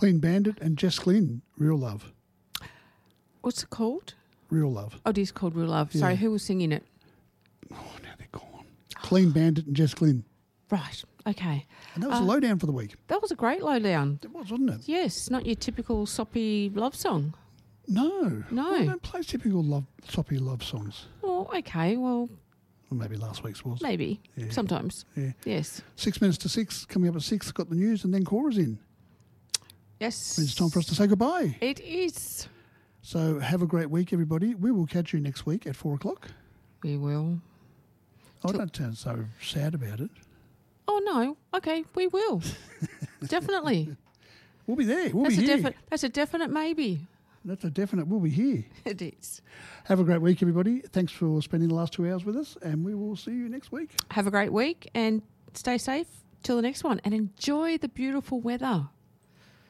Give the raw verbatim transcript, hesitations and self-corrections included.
Clean Bandit and Jess Glynn, Real Love. What's it called? Real Love. Oh, it is called Real Love. Sorry, Yeah. who was singing it? Oh, now they're gone. Clean Bandit and Jess Glynn. Right, okay. And that was Uh, a lowdown for the week. That was a great lowdown. It was, wasn't it? Yes, not your typical soppy love song. No. No. I don't play typical love, soppy love songs. Oh, okay, well, Well, maybe last week's was. maybe, Yeah. sometimes. Yeah. Yes. Six minutes to six, coming up at six, got the news, and then Cora's in. Yes. It's time for us to say goodbye. It is. So have a great week, everybody. We will catch you next week at four o'clock. We will. Oh, don't sound so sad about it. Oh, no. Okay, we will. Definitely. We'll be there. We'll That's be a here. definite. That's a definite maybe. That's a definite. We'll be here. It is. Have a great week, everybody. Thanks for spending the last two hours with us, and we will see you next week. Have a great week and stay safe till the next one and enjoy the beautiful weather.